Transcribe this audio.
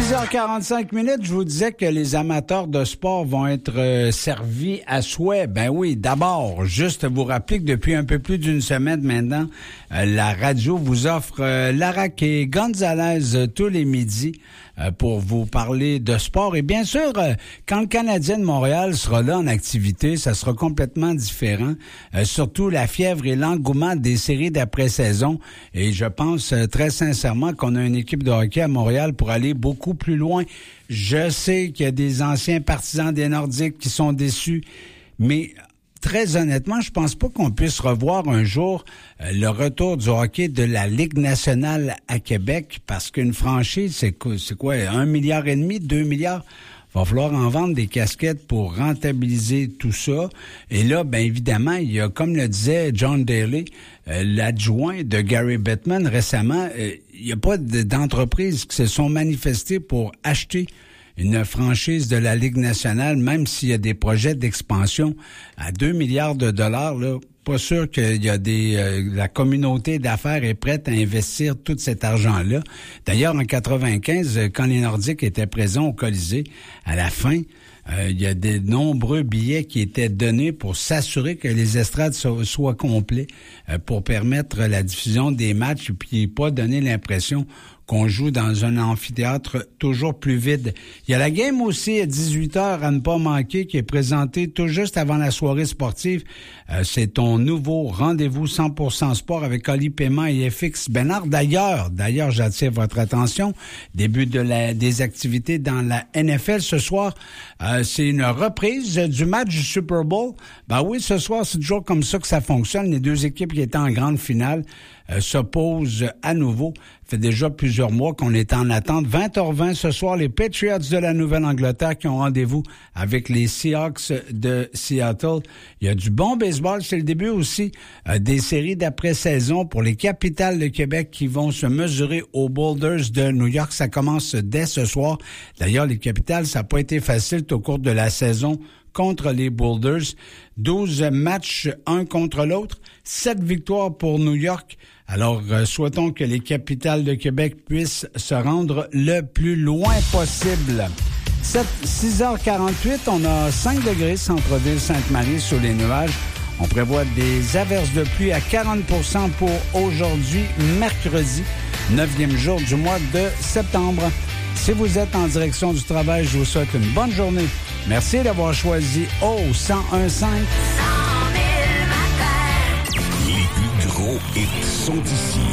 6h45 minutes, je vous disais que les amateurs de sport vont être servis à souhait. Ben oui, d'abord, juste vous rappeler que depuis un peu plus d'une semaine maintenant, la radio vous offre Larac et Gonzalez tous les midis pour vous parler de sport. Et bien sûr, quand le Canadien de Montréal sera là en activité, ça sera complètement différent. Surtout la fièvre et l'engouement des séries d'après-saison. Et je pense très sincèrement qu'on a une équipe de hockey à Montréal pour aller beaucoup plus loin. Je sais qu'il y a des anciens partisans des Nordiques qui sont déçus, mais très honnêtement, je pense pas qu'on puisse revoir un jour le retour du hockey de la Ligue nationale à Québec, parce qu'une franchise, c'est quoi, 1,5 milliard, 2 milliards? Va falloir en vendre des casquettes pour rentabiliser tout ça. Et là, bien évidemment, il y a, comme le disait John Daly, l'adjoint de Gary Bettman récemment, il n'y a pas d'entreprises qui se sont manifestées pour acheter une franchise de la Ligue nationale, même s'il y a des projets d'expansion à 2 milliards de dollars, là. Pas sûr qu'il y a la communauté d'affaires est prête à investir tout cet argent-là. D'ailleurs, en 95, quand les Nordiques étaient présents au Colisée, à la fin, il y a de nombreux billets qui étaient donnés pour s'assurer que les estrades soient complets, pour permettre la diffusion des matchs et puis pas donner l'impression qu'on joue dans un amphithéâtre toujours plus vide. Il y a la game aussi à 18h à ne pas manquer qui est présentée tout juste avant la soirée sportive. C'est ton nouveau rendez-vous 100% sport avec Oli Paiement et FX Bénard. D'ailleurs, j'attire votre attention. Début des activités dans la NFL ce soir. C'est une reprise du match du Super Bowl. Ben oui, ce soir, c'est toujours comme ça que ça fonctionne. Les deux équipes qui étaient en grande finale s'opposent à nouveau. Ça fait déjà plusieurs mois qu'on est en attente. 20h20 ce soir, les Patriots de la Nouvelle-Angleterre qui ont rendez-vous avec les Seahawks de Seattle. Il y a du bon baseball. C'est le début aussi des séries d'après-saison pour les Capitals de Québec qui vont se mesurer aux Boulders de New York. Ça commence dès ce soir. D'ailleurs, les Capitals, ça n'a pas été facile au cours de la saison contre les Boulders. 12 matchs, un contre l'autre. 7 victoires pour New York. Alors, souhaitons que les Capitals de Québec puissent se rendre le plus loin possible. 6h48, on a 5 degrés centre-ville-Sainte-Marie sous les nuages. On prévoit des averses de pluie à 40% pour aujourd'hui, mercredi, 9e jour du mois de septembre. Si vous êtes en direction du travail, je vous souhaite une bonne journée. Merci d'avoir choisi O1015. Les plus gros hits sont ici.